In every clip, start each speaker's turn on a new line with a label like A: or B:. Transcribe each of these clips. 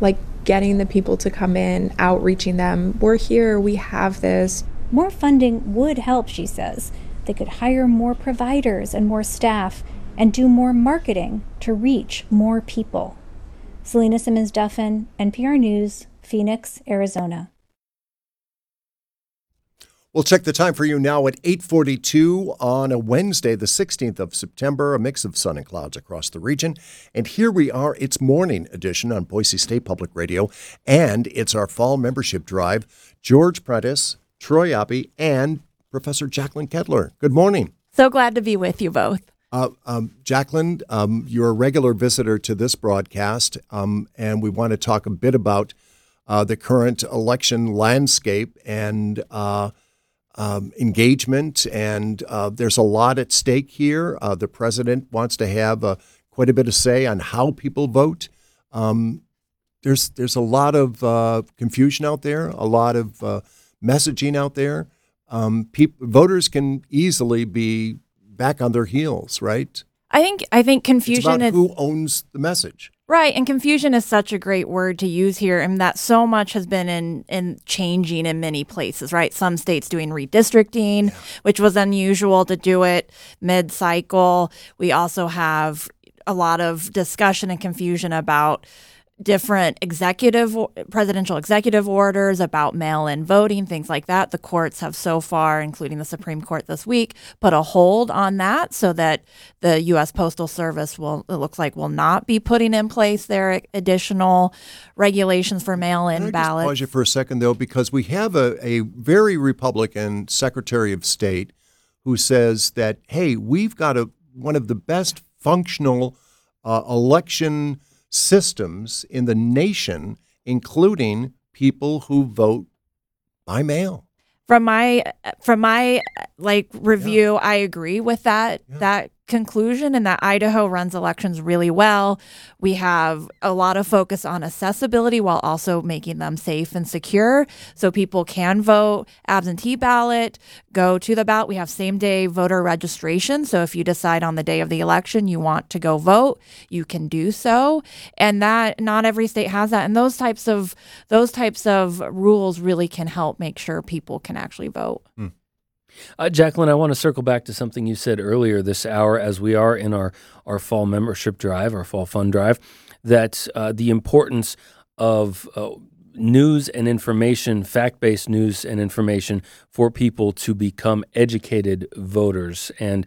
A: like getting the people to come in, outreaching them. We're here, we have this.
B: More funding would help, she says. They could hire more providers and more staff and do more marketing to reach more people. Selena Simmons-Duffin, NPR News, Phoenix, Arizona.
C: We'll check the time for you now at 8:42 on a Wednesday, the 16th of September, a mix of sun and clouds across the region. And here we are, it's morning edition on Boise State Public Radio, and it's our fall membership drive. George Prentice, Troy Abbey, and Professor Jacqueline Kettler. Good morning.
D: So glad to be with you both.
C: Jacqueline, you're a regular visitor to this broadcast, and we want to talk a bit about the current election landscape and engagement, and there's a lot at stake here. The president wants to have quite a bit of say on how people vote. There's a lot of confusion out there, a lot of messaging out there. Voters can easily be back on their heels, right?
D: I think confusion
C: is who owns the message.
D: Right, and confusion is such a great word to use here, and that so much has been in changing in many places, right? Some states doing redistricting, which was unusual to do it mid-cycle. We also have a lot of discussion and confusion about different presidential executive orders about mail-in voting, things like that. The courts have so far, including the Supreme Court this week, put a hold on that so that the U.S. Postal Service will not be putting in place their additional regulations for mail-in ballots.
C: Just pause you for a second, though, because we have a very Republican Secretary of State who says that, hey, we've got one of the best functional election systems in the nation, including people who vote by mail.
D: From my review, I agree with that conclusion, and that Idaho runs elections really well. We have a lot of focus on accessibility while also making them safe and secure so people can vote absentee ballot, go to the ballot. We have same-day voter registration, so if you decide on the day of the election you want to go vote, you can do so. And that not every state has that, and those types of rules really can help make sure people can actually vote.
E: Jacqueline, I want to circle back to something you said earlier this hour as we are in our fall membership drive, our fall fund drive, that the importance of news and information, fact-based news and information for people to become educated voters. And,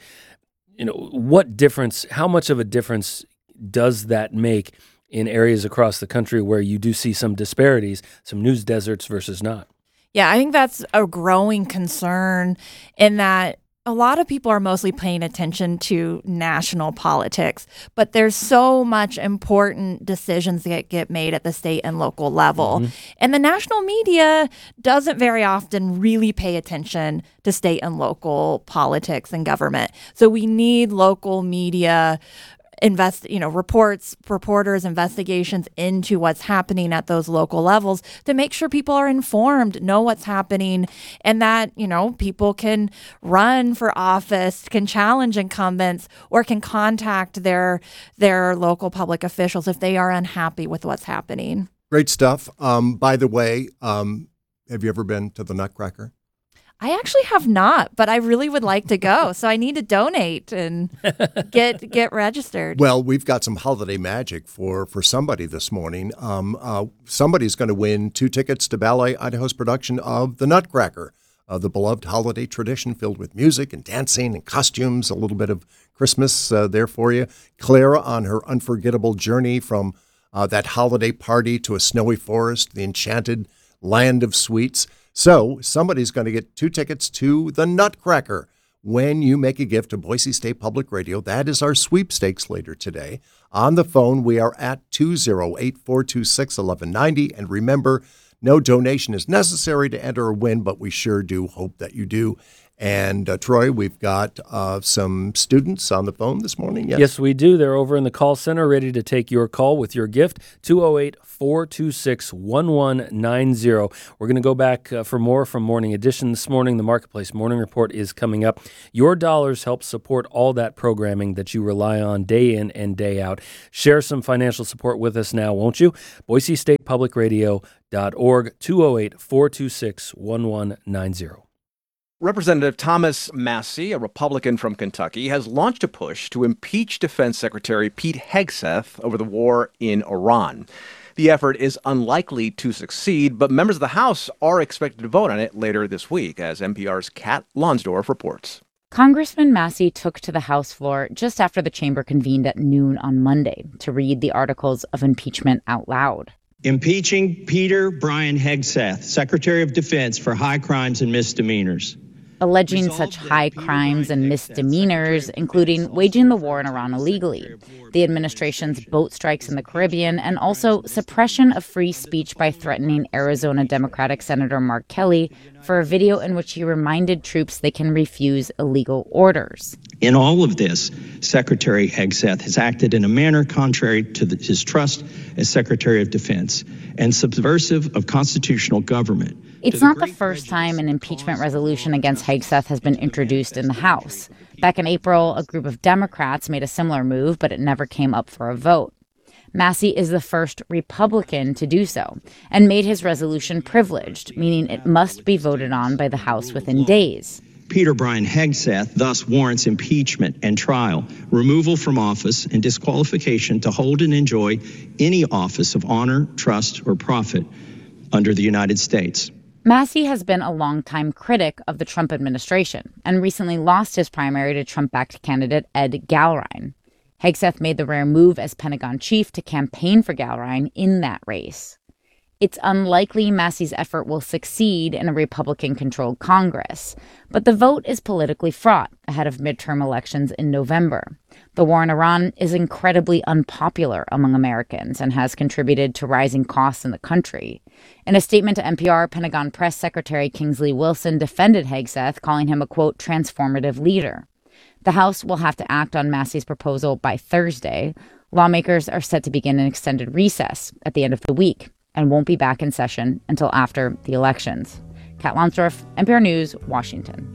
E: how much of a difference does that make in areas across the country where you do see some disparities, some news deserts versus not?
D: Yeah, I think that's a growing concern in that a lot of people are mostly paying attention to national politics, but there's so much important decisions that get made at the state and local level. Mm-hmm. And the national media doesn't very often really pay attention to state and local politics and government. So we need local media reporters, investigations into what's happening at those local levels to make sure people are informed, know what's happening, and that, people can run for office, can challenge incumbents, or can contact their local public officials if they are unhappy with what's happening.
C: Great stuff. By the way, have you ever been to the Nutcracker?
D: I actually have not, but I really would like to go. So I need to donate and get registered.
C: Well, we've got some holiday magic for somebody this morning. Somebody's going to win 2 tickets to Ballet Idaho's production of The Nutcracker, the beloved holiday tradition filled with music and dancing and costumes, a little bit of Christmas there for you. Clara on her unforgettable journey from that holiday party to a snowy forest, the enchanted land of sweets. So somebody's going to get 2 tickets to The Nutcracker when you make a gift to Boise State Public Radio. That is our sweepstakes later today. On the phone, we are at 208-426-1190. And remember, no donation is necessary to enter or win, but we sure do hope that you do. And Troy, we've got some students on the phone this morning.
E: Yes, we do. They're over in the call center ready to take your call with your gift, 208-426-1190. We're going to go back for more from Morning Edition this morning. The Marketplace Morning Report is coming up. Your dollars help support all that programming that you rely on day in and day out. Share some financial support with us now, won't you? BoiseStatePublicRadio.org, 208-426-1190.
F: Representative Thomas Massie, a Republican from Kentucky, has launched a push to impeach Defense Secretary Pete Hegseth over the war in Iran. The effort is unlikely to succeed, but members of the House are expected to vote on it later this week, as NPR's Kat Lonsdorf reports.
G: Congressman Massie took to the House floor just after the chamber convened at noon on Monday to read the articles of impeachment out loud.
H: Impeaching Peter Brian Hegseth, Secretary of Defense, for high crimes and misdemeanors.
G: Alleging such high crimes and misdemeanors, including waging the war in Iran illegally, the administration's boat strikes in the Caribbean, and also suppression of free speech by threatening Arizona Democratic Senator Mark Kelly for a video in which he reminded troops they can refuse illegal orders.
H: In all of this, Secretary Hegseth has acted in a manner contrary to his trust as Secretary of Defense and subversive of constitutional government.
G: It's not the first time an impeachment resolution against Hegseth has been introduced in the House. Back in April, a group of Democrats made a similar move, but it never came up for a vote. Massie is the first Republican to do so and made his resolution privileged, meaning it must be voted on by the House within days.
H: Peter Brian Hegseth thus warrants impeachment and trial, removal from office, and disqualification to hold and enjoy any office of honor, trust, or profit under the United States.
G: Massie has been a longtime critic of the Trump administration and recently lost his primary to Trump-backed candidate Ed Galrein. Hegseth made the rare move as Pentagon chief to campaign for Galrein in that race. It's unlikely Massie's effort will succeed in a Republican-controlled Congress, but the vote is politically fraught ahead of midterm elections in November. The war in Iran is incredibly unpopular among Americans and has contributed to rising costs in the country. In a statement to NPR, Pentagon Press Secretary Kingsley Wilson defended Hegseth, calling him a, quote, transformative leader. The House will have to act on Massie's proposal by Thursday. Lawmakers are set to begin an extended recess at the end of the week and won't be back in session until after the elections. Kat Lonsdorf, NPR News, Washington.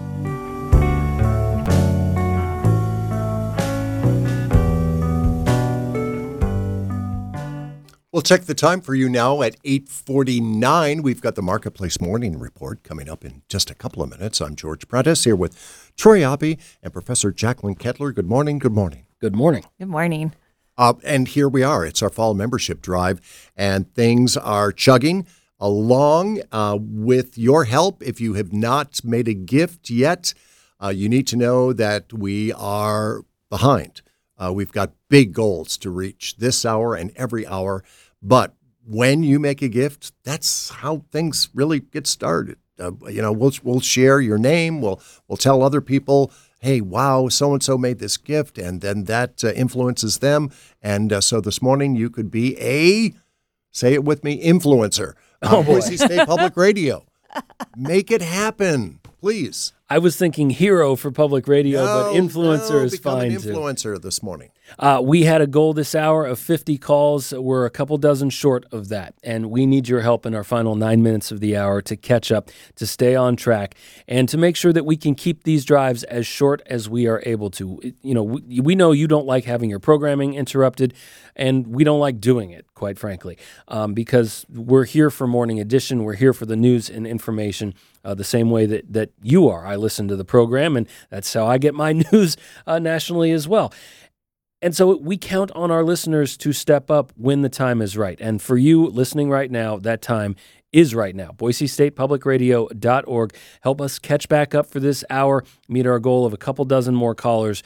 C: We'll check the time for you now at 8:49. We've got the Marketplace Morning Report coming up in just a couple of minutes. I'm George Prentice here with Troy Abbey and Professor Jacqueline Kettler. Good morning. Good morning.
E: Good morning.
D: Good morning.
C: And here we are. It's our fall membership drive, and things are chugging along with your help. If you have not made a gift yet, you need to know that we are behind. We've got big goals to reach this hour and every hour. But when you make a gift, that's how things really get started. We'll share your name. We'll tell other people, hey, wow, so-and-so made this gift, and then that influences them. And so this morning you could be a, say it with me, influencer. Boise State Public Radio. Make it happen, please.
E: I was thinking hero for public radio, but influencer is fine
C: too.
E: too.
C: Influencer this morning.
E: We had a goal this hour of 50 calls. We're a couple dozen short of that, and we need your help in our final 9 minutes of the hour to catch up, to stay on track, and to make sure that we can keep these drives as short as we are able to. We know you don't like having your programming interrupted, and we don't like doing it, quite frankly, because we're here for Morning Edition. We're here for the news and information the same way that you are. I listen to the program, and that's how I get my news nationally as well. And so we count on our listeners to step up when the time is right. And for you listening right now, that time is right now. BoiseStatePublicRadio.org. Help us catch back up for this hour, meet our goal of a couple dozen more callers,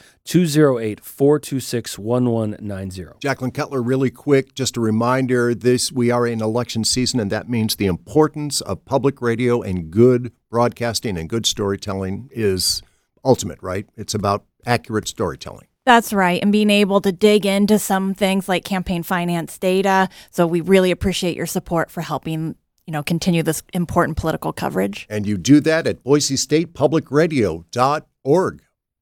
E: 208-426-1190.
C: Jacqueline Kettler, really quick, just a reminder, we are in election season, and that means the importance of public radio and good broadcasting and good storytelling is ultimate, right? It's about accurate storytelling.
D: That's right. And being able to dig into some things like campaign finance data. So we really appreciate your support for helping continue this important political coverage.
C: And you do that at BoiseStatePublicRadio.org.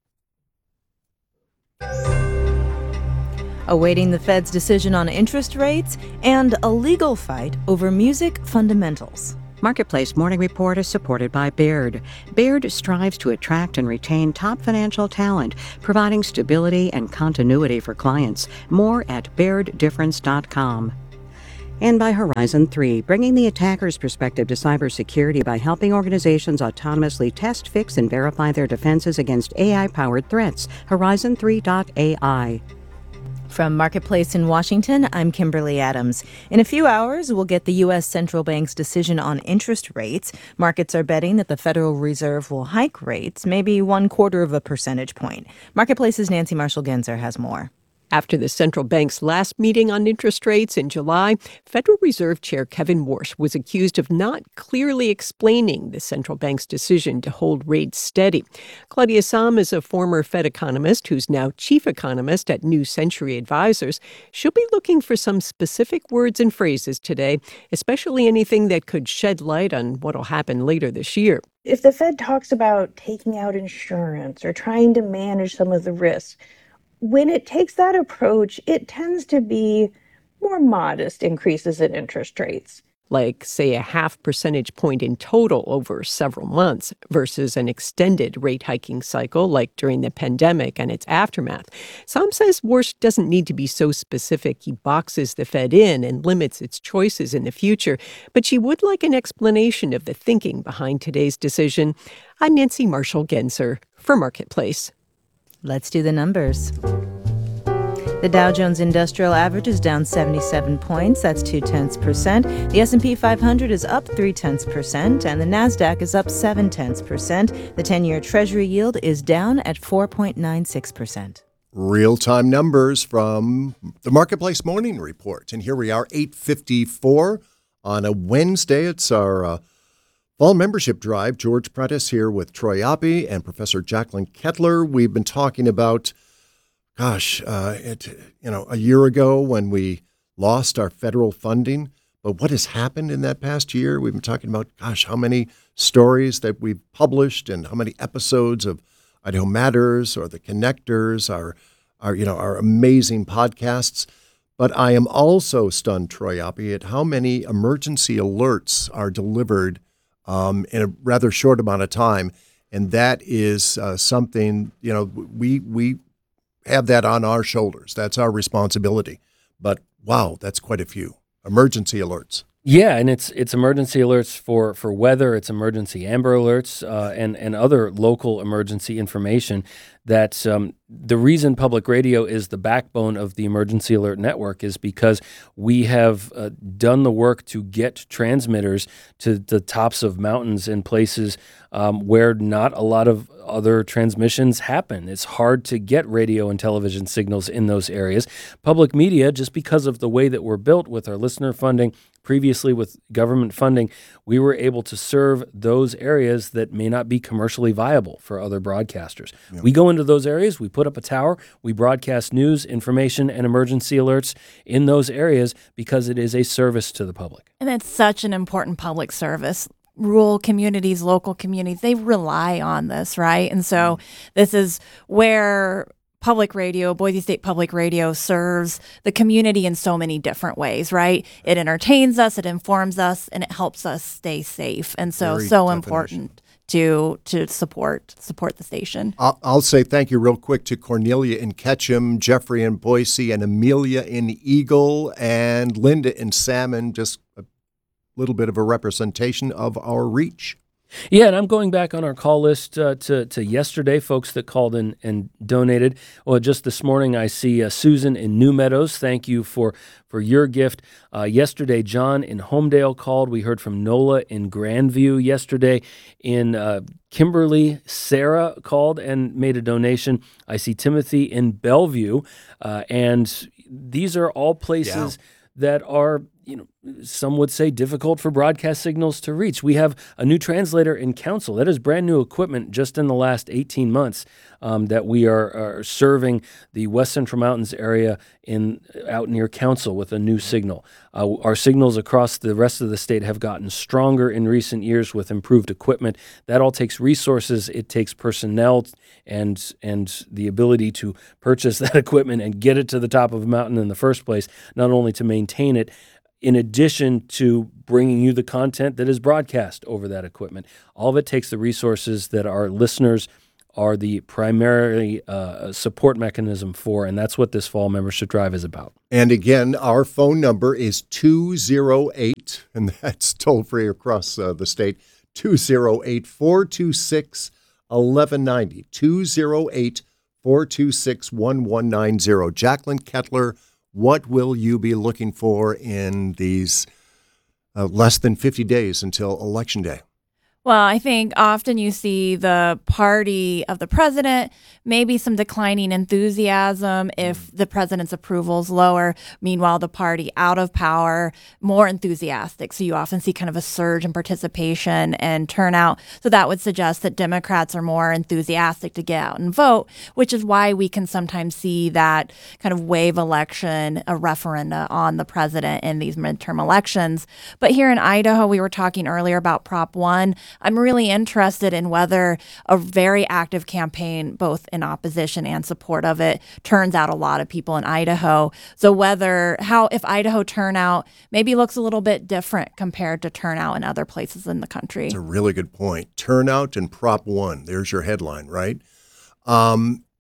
I: Awaiting the Fed's decision on interest rates and a legal fight over music fundamentals.
J: Marketplace Morning Report is supported by Baird. Baird strives to attract and retain top financial talent, providing stability and continuity for clients. More at BairdDifference.com. And by Horizon 3, bringing the attacker's perspective to cybersecurity by helping organizations autonomously test, fix, and verify their defenses against AI-powered threats. Horizon3.ai.
I: From Marketplace in Washington, I'm Kimberly Adams. In a few hours, we'll get the U.S. Central Bank's decision on interest rates. Markets are betting that the Federal Reserve will hike rates, maybe 1/4 percentage point. Marketplace's Nancy Marshall-Genzer has more.
K: After the central bank's last meeting on interest rates in July, Federal Reserve Chair Kevin Warsh was accused of not clearly explaining the central bank's decision to hold rates steady. Claudia Sahm is a former Fed economist who's now chief economist at New Century Advisors. She'll be looking for some specific words and phrases today, especially anything that could shed light on what'll happen later this year.
L: If the Fed talks about taking out insurance or trying to manage some of the risks, when it takes that approach, it tends to be more modest increases in interest rates.
K: Like, say, a 0.5 percentage point in total over several months versus an extended rate hiking cycle like during the pandemic and its aftermath. Sam says Warsh doesn't need to be so specific he boxes the Fed in and limits its choices in the future, but she would like an explanation of the thinking behind today's decision. I'm Nancy Marshall-Genzer for Marketplace.
I: Let's do the numbers. The Dow Jones Industrial Average is down 77 points. That's 0.2%. The S&P 500 is up 0.3%, and the Nasdaq is up 0.7%. The 10-year Treasury yield is down at 4.96%.
C: Real-time numbers from the Marketplace Morning Report. And here we are, 8:54 on a Wednesday. It's our fall membership drive. George Prentice here with Troy Oppie and Professor Jacqueline Kettler. We've been talking about, a year ago when we lost our federal funding. But what has happened in that past year? We've been talking about, how many stories that we've published and how many episodes of Idaho Matters or The Connectors, our amazing podcasts. But I am also stunned, Troy Oppie, at how many emergency alerts are delivered in a rather short amount of time. And that is something, we have that on our shoulders. That's our responsibility. But wow, that's quite a few emergency alerts.
E: Yeah, and it's emergency alerts for weather, it's emergency Amber Alerts, and other local emergency information. That the reason public radio is the backbone of the Emergency Alert Network is because we have done the work to get transmitters to the tops of mountains in places where not a lot of other transmissions happen. It's hard to get radio and television signals in those areas. Public media, just because of the way that we're built with our listener funding, previously with government funding, we were able to serve those areas that may not be commercially viable for other broadcasters. Yeah. We go into those areas, we put up a tower, we broadcast news, information, and emergency alerts in those areas because it is a service to the public.
D: And it's such an important public service. Rural communities, local communities, they rely on this, right? And so this is where public radio, Boise State Public Radio, serves the community in so many different ways, right? It entertains us, it informs us, and it helps us stay safe. And so important to support the station.
C: I'll say thank you real quick to Cornelia in Ketchum, Jeffrey in Boise, and Amelia in Eagle, and Linda in Salmon. Just a little bit of a representation of our reach.
E: Yeah, and I'm going back on our call list to yesterday, folks that called in and donated. Well, just this morning I see Susan in New Meadows. Thank you for your gift. Yesterday, John in Homedale called. We heard from Nola in Grandview yesterday. In Kimberly, Sarah called and made a donation. I see Timothy in Bellevue. And these are all places that are some would say difficult for broadcast signals to reach. We have a new translator in Council. That is brand new equipment just in the last 18 months that we are serving the West Central Mountains area out near Council with a new signal. Our signals across the rest of the state have gotten stronger in recent years with improved equipment. That all takes resources. It takes personnel and the ability to purchase that equipment and get it to the top of a mountain in the first place, not only to maintain it, in addition to bringing you the content that is broadcast over that equipment. All of it takes the resources that our listeners are the primary support mechanism for, and that's what this fall membership drive is about.
C: And again, our phone number is 208, and that's toll-free across the state, 208-426-1190, 208-426-1190. Jacqueline Kettler, what will you be looking for in these less than 50 days until Election Day?
D: Well, I think often you see the party of the president, maybe some declining enthusiasm if the president's approval is lower. Meanwhile, the party out of power, more enthusiastic. So you often see kind of a surge in participation and turnout. So that would suggest that Democrats are more enthusiastic to get out and vote, which is why we can sometimes see that kind of wave election, a referenda on the president in these midterm elections. But here in Idaho, we were talking earlier about Prop 1. I'm really interested in whether a very active campaign, both in opposition and support of it, turns out a lot of people in Idaho. So if Idaho turnout maybe looks a little bit different compared to turnout in other places in the country.
C: That's a really good point. Turnout and Prop 1. There's your headline, right? Are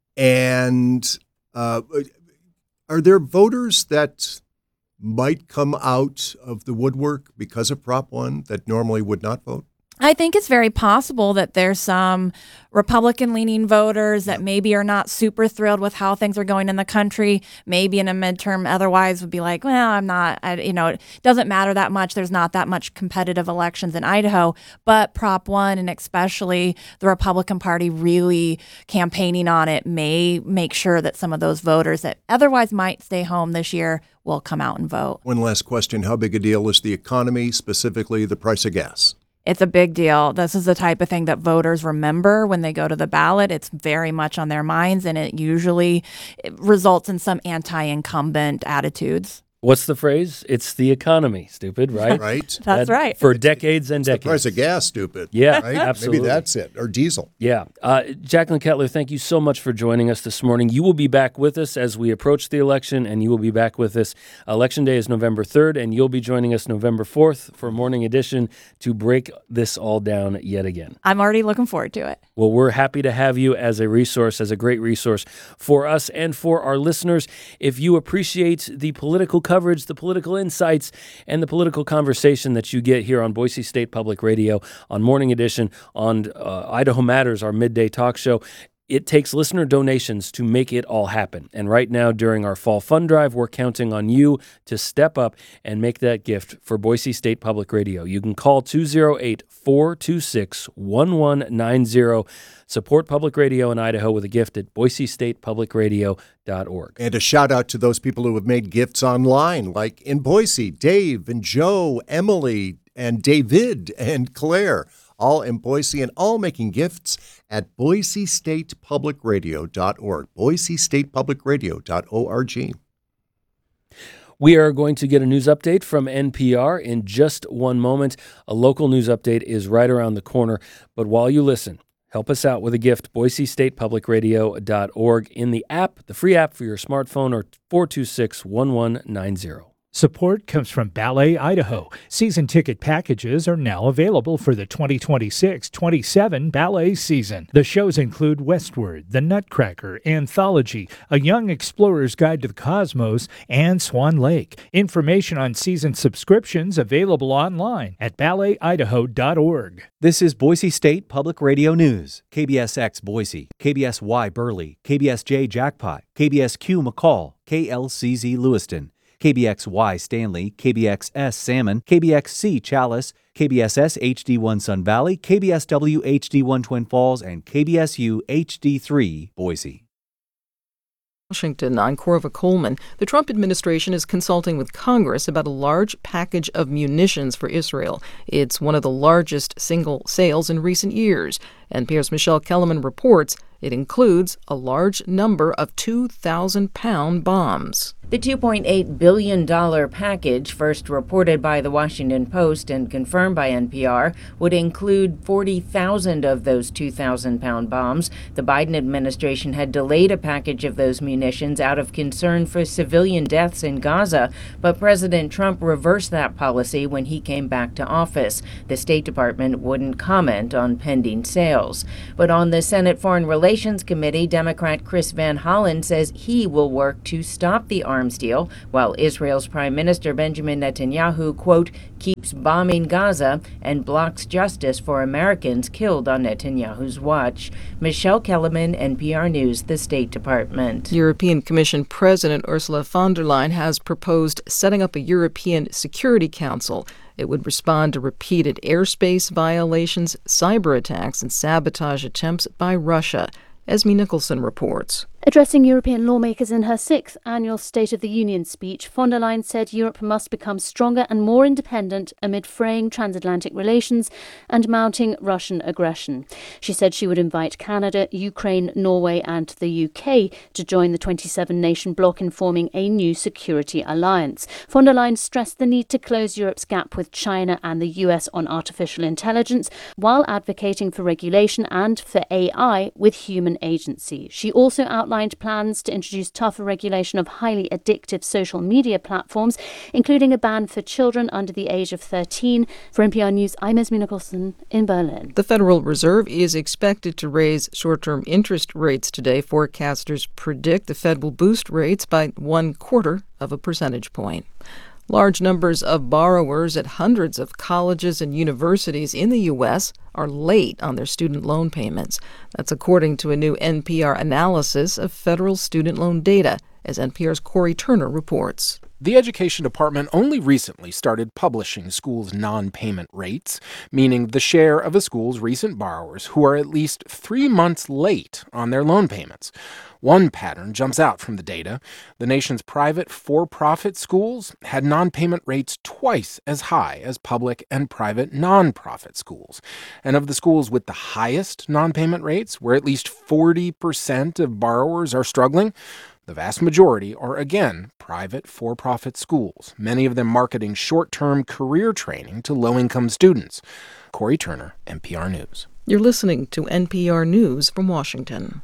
C: there voters that might come out of the woodwork because of Prop 1 that normally would not vote?
D: I think it's very possible that there's some Republican-leaning voters that maybe are not super thrilled with how things are going in the country, maybe in a midterm otherwise would be like, well, I'm not, it doesn't matter that much. There's not that much competitive elections in Idaho. But Prop 1 and especially the Republican Party really campaigning on it may make sure that some of those voters that otherwise might stay home this year will come out and vote.
C: One last question. How big a deal is the economy, specifically the price of gas?
D: It's a big deal. This is the type of thing that voters remember when they go to the ballot. It's very much on their minds, and it usually results in some anti-incumbent attitudes.
E: What's the phrase? It's the economy, stupid, right?
C: Right.
D: That's right.
E: For decades and decades.
C: The price of gas, stupid.
E: Yeah,
C: right?
E: absolutely.
C: Maybe that's it. Or diesel.
E: Yeah. Jacqueline Kettler, thank you so much for joining us this morning. You will be back with us as we approach the election, and you will be back with us. Election Day is November 3rd, and you'll be joining us November 4th for Morning Edition to break this all down yet again.
D: I'm already looking forward to it.
E: Well, we're happy to have you as a resource, as a great resource for us and for our listeners. If you appreciate the political coverage, the political insights, and the political conversation that you get here on Boise State Public Radio, on Morning Edition, on Idaho Matters, our midday talk show, it takes listener donations to make it all happen. And right now, during our Fall Fund Drive, we're counting on you to step up and make that gift for Boise State Public Radio. You can call 208-426-1190. Support public radio in Idaho with a gift at boisestatepublicradio.org.
C: And a shout out to those people who have made gifts online, like in Boise, Dave and Joe, Emily and David and Claire, all in Boise and all making gifts at boisestatepublicradio.org, boisestatepublicradio.org.
E: We are going to get a news update from NPR in just one moment. A local news update is right around the corner. But while you listen, help us out with a gift, boisestatepublicradio.org in the app, the free app for your smartphone, or 426-1190.
M: Support comes from Ballet Idaho. Season ticket packages are now available for the 2026-27 ballet season. The shows include Westward, The Nutcracker, Anthology, A Young Explorer's Guide to the Cosmos, and Swan Lake. Information on season subscriptions available online at balletidaho.org.
N: This is Boise State Public Radio News. KBSX Boise, KBSY Burley, KBSJ Jackpot, KBSQ McCall, KLCZ Lewiston, KBXY Stanley, KBXS Salmon, KBXC Chalice, KBSS HD1 Sun Valley, KBSW HD1 Twin Falls, and KBSU HD3 Boise.
O: Washington, I'm Corva Coleman. The Trump administration is consulting with Congress about a large package of munitions for Israel. It's one of the largest single sales in recent years. NPR's Michelle Kellerman reports it includes a large number of 2,000-pound bombs.
P: The $2.8 billion package, first reported by the Washington Post and confirmed by NPR, would include 40,000 of those 2,000-pound bombs. The Biden administration had delayed a package of those munitions out of concern for civilian deaths in Gaza, but President Trump reversed that policy when he came back to office. The State Department wouldn't comment on pending sales. But on the Senate Foreign Relations Committee, Democrat Chris Van Hollen says he will work to stop the arms deal, while Israel's Prime Minister Benjamin Netanyahu, quote, keeps bombing Gaza and blocks justice for Americans killed on Netanyahu's watch. Michelle Kellerman, NPR News, the State Department.
O: European Commission President Ursula von der Leyen has proposed setting up a European Security Council. It would respond to repeated airspace violations, cyber attacks, and sabotage attempts by Russia. Esme Nicholson reports.
Q: Addressing European lawmakers in her 6th annual State of the Union speech, von der Leyen said Europe must become stronger and more independent amid fraying transatlantic relations and mounting Russian aggression. She said she would invite Canada, Ukraine, Norway and the UK to join the 27-nation bloc in forming a new security alliance. Von der Leyen stressed the need to close Europe's gap with China and the US on artificial intelligence, while advocating for regulation and for AI with human agency. She also outlined plans to introduce tougher regulation of highly addictive social media platforms, including a ban for children under the age of 13. For NPR News, I'm Esme Nicholson in Berlin.
O: The Federal Reserve is expected to raise short-term interest rates today. Forecasters predict the Fed will boost rates by 1/4 of a percentage point. Large numbers of borrowers at hundreds of colleges and universities in the U.S. are late on their student loan payments. That's according to a new NPR analysis of federal student loan data, as NPR's Corey Turner reports.
R: The Education Department only recently started publishing schools' non-payment rates, meaning the share of a school's recent borrowers who are at least 3 months late on their loan payments. One pattern jumps out from the data. The nation's private for-profit schools had non-payment rates twice as high as public and private nonprofit schools. And of the schools with the highest non-payment rates, where at least 40% of borrowers are struggling, the vast majority are, again, private for-profit schools, many of them marketing short-term career training to low-income students. Corey Turner, NPR News.
O: You're listening to NPR News from Washington.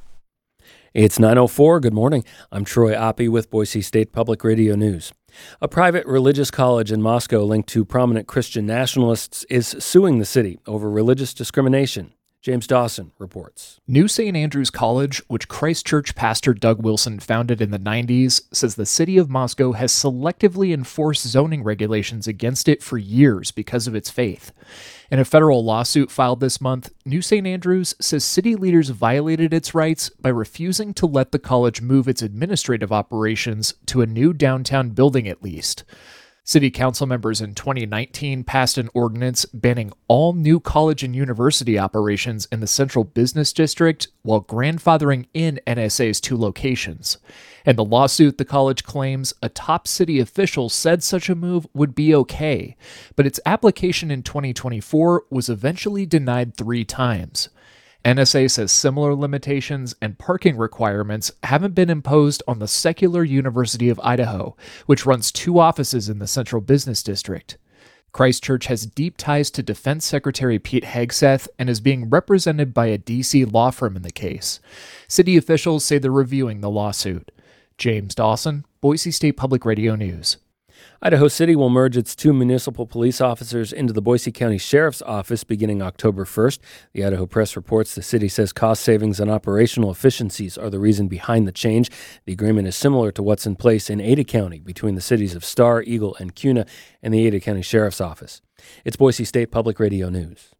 E: It's 9:04. Good morning. I'm Troy Oppie with Boise State Public Radio News. A private religious college in Moscow linked to prominent Christian nationalists is suing the city over religious discrimination. James Dawson reports.
S: New St. Andrews College, which Christ Church pastor Doug Wilson founded in the 90s, says the city of Moscow has selectively enforced zoning regulations against it for years because of its faith. In a federal lawsuit filed this month, New St. Andrews says city leaders violated its rights by refusing to let the college move its administrative operations to a new downtown building at least. City council members in 2019 passed an ordinance banning all new college and university operations in the Central Business District while grandfathering in NSA's 2 locations. In the lawsuit, the college claims a top city official said such a move would be okay, but its application in 2024 was eventually denied 3 times. NSA says similar limitations and parking requirements haven't been imposed on the secular University of Idaho, which runs 2 offices in the Central Business District. Christ Church has deep ties to Defense Secretary Pete Hegseth and is being represented by a D.C. law firm in the case. City officials say they're reviewing the lawsuit. James Dawson, Boise State Public Radio News.
E: Idaho City will merge its 2 municipal police officers into the Boise County Sheriff's Office beginning October 1st. The Idaho Press reports the city says cost savings and operational efficiencies are the reason behind the change. The agreement is similar to what's in place in Ada County between the cities of Star, Eagle, and Kuna and the Ada County Sheriff's Office. It's Boise State Public Radio News.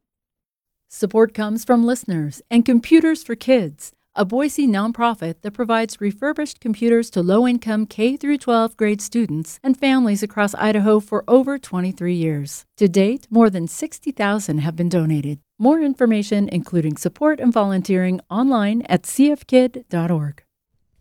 T: Support comes from listeners and Computers for Kids, a Boise nonprofit that provides refurbished computers to low-income K-12 grade students and families across Idaho for over 23 years. To date, more than 60,000 have been donated. More information, including support and volunteering, online at cfkid.org.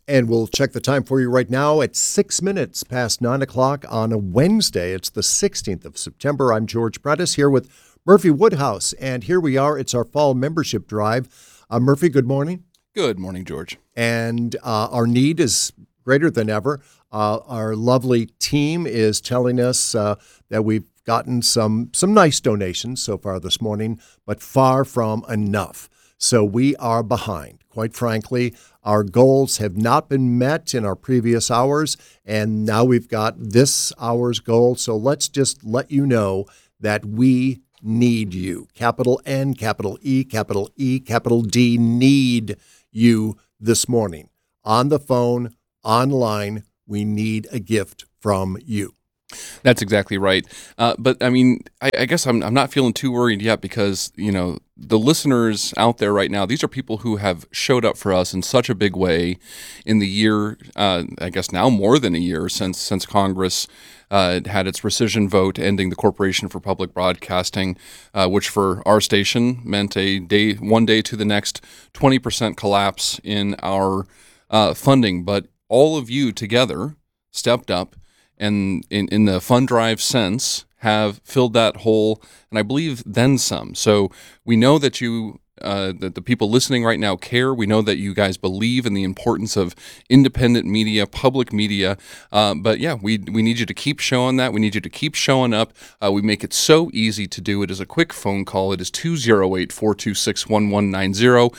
C: And we'll check the time for you right now at 6 minutes past 9 o'clock on a Wednesday. It's the 16th of September. I'm George Prentice here with Murphy Woodhouse. And here we are. It's our fall membership drive. Murphy, good morning.
B: Good morning, George.
C: And our need is greater than ever. Our lovely team is telling us that we've gotten some nice donations so far this morning, but far from enough. So we are behind. Quite frankly, our goals have not been met in our previous hours, and now we've got this hour's goal. So let's just let you know that we need you. Capital N, capital E, capital D, need you this morning. On the phone, online, we need a gift from you.
B: That's exactly right. But I mean, I guess I'm not feeling too worried yet because, you know, the listeners out there right now, these are people who have showed up for us in such a big way in the year, I guess now more than a year since Congress had its rescission vote ending the Corporation for Public Broadcasting, which for our station meant one day to the next 20% collapse in our funding. But all of you together stepped up and in the fund drive sense have filled that hole, and I believe then some. So we know that that the people listening right now care. We know that you guys believe in the importance of independent media, public media. But yeah, we need you to keep showing that. We need you to keep showing up. We make it so easy to do it as a quick phone call. It is 208-426-1190,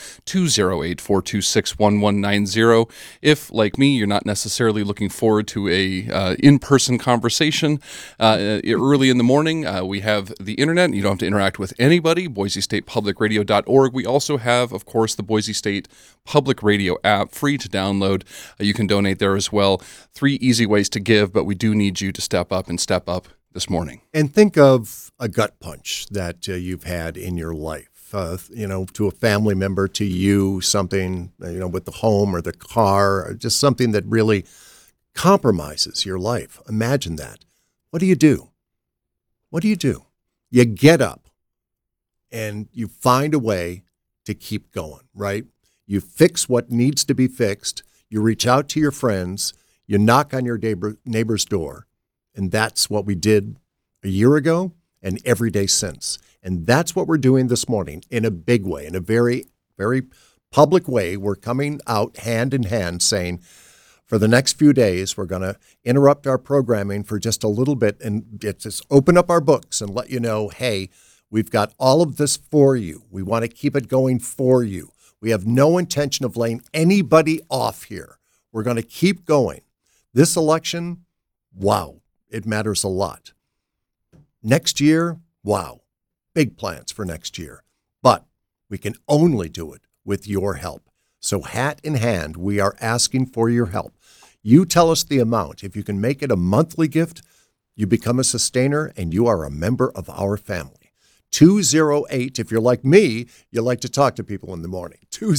B: 208-426-1190. If, like me, you're not necessarily looking forward to a in-person conversation early in the morning, we have the internet. You don't have to interact with anybody, BoiseStatePublicRadio.org. We also have, of course, the Boise State Public Radio app, free to download. You can donate there as well. 3 easy ways to give, but we do need you to step up this morning.
C: And think of a gut punch that you've had in your life, to a family member, to you, something, with the home or the car, or just something that really compromises your life. Imagine that. What do you do? What do you do? You get up and you find a way to keep going, right? You fix what needs to be fixed. You reach out to your friends. You knock on your neighbor's door. And that's what we did a year ago and every day since. And that's what we're doing this morning in a big way, in a very, very public way. We're coming out hand in hand saying, for the next few days, we're going to interrupt our programming for just a little bit and just open up our books and let you know, hey, we've got all of this for you. We want to keep it going for you. We have no intention of laying anybody off here. We're going to keep going. This election, wow, it matters a lot. Next year, wow, big plans for next year. But we can only do it with your help. So hat in hand, we are asking for your help. You tell us the amount. If you can make it a monthly gift, you become a sustainer and you are a member of our family. 208, if you're like me, you like to talk to people in the morning.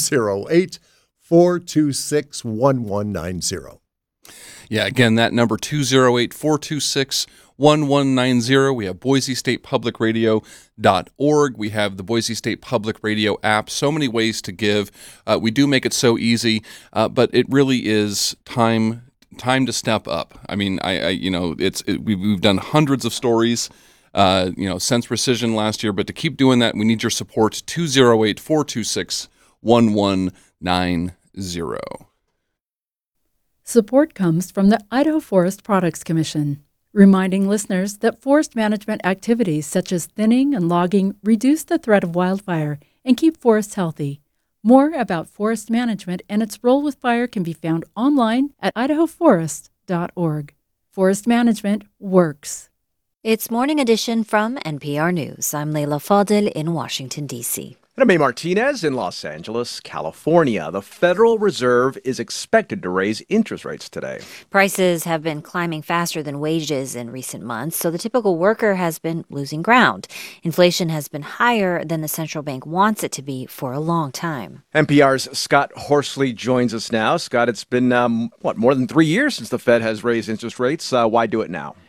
C: 208-426-1190.
B: Yeah, again, that number 208-426-1190. We have BoiseStatePublicRadio.org. We have the Boise State Public Radio app. So many ways to give. We do make it so easy, but it really is time to step up. I mean, we've done hundreds of stories, since rescission last year, but to keep doing that, we need your support. 208-426-1190.
T: Support comes from the Idaho Forest Products Commission, reminding listeners that forest management activities such as thinning and logging reduce the threat of wildfire and keep forests healthy. More about forest management and its role with fire can be found online at idahoforest.org. Forest management works.
U: It's Morning Edition from NPR News. I'm Leila Fadel in Washington, D.C.
F: And I'm May Martinez in Los Angeles, California. The Federal Reserve is expected to raise interest rates today.
U: Prices have been climbing faster than wages in recent months, so the typical worker has been losing ground. Inflation has been higher than the central bank wants it to be for a long time.
F: NPR's Scott Horsley joins us now. Scott, it's been, more than 3 years since the Fed has raised interest rates. Why do it now?